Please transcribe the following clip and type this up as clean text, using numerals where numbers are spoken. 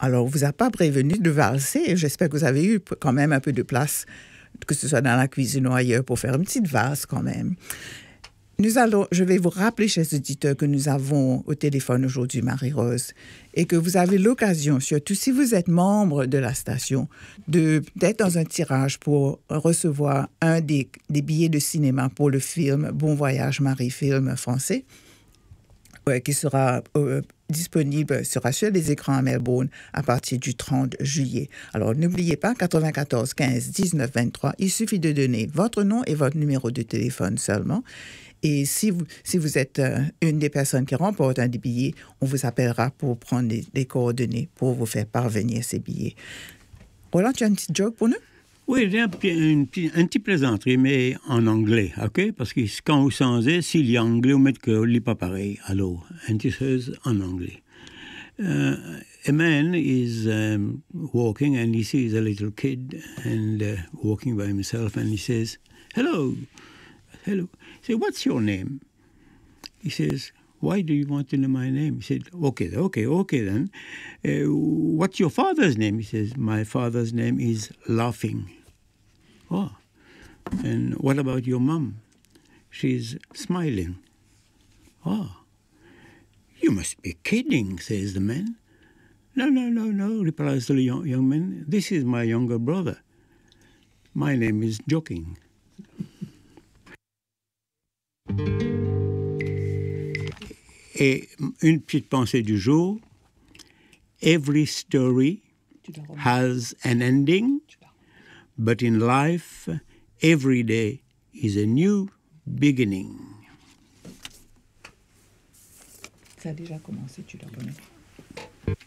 Alors, on ne vous a pas prévenu de valser. J'espère que vous avez eu quand même un peu de place, que ce soit dans la cuisine ou ailleurs, pour faire une petite valse quand même. Je vais vous rappeler, chers auditeurs, que nous avons au téléphone aujourd'hui Marie-Rose et que vous avez l'occasion, surtout si vous êtes membre de la station, d'être dans un tirage pour recevoir un des billets de cinéma pour le film Bon Voyage Marie, film français, qui sera disponible sur les écrans à Melbourne à partir du 30 juillet. Alors, n'oubliez pas, 94 15 19 23, il suffit de donner votre nom et votre numéro de téléphone seulement. Et si vous êtes une des personnes qui remporte un des billets, on vous appellera pour prendre les coordonnées pour vous faire parvenir ces billets. Roland, tu as une petite joke pour nous? Oui, j'ai un petit plaisanterie, mais en anglais, ok? Parce que quand vous sentez, s'il y a anglais, vous mettez que vous ne pas pareil. Alors, un petit chose en anglais. A man is walking and he sees a little kid and walking by himself and he says, hello. He said, what's your name? He says, why do you want to know my name? He said, okay then. What's your father's name? He says, my father's name is Laughing. Oh, and what about your mom? She's Smiling. Oh, you must be kidding, says the man. No, replies the young man. This is my younger brother. My name is Joking. Et une petite pensée du jour. Every story has an ending, but in life, every day is a new beginning. Ça a déjà commencé, tu dois connaître.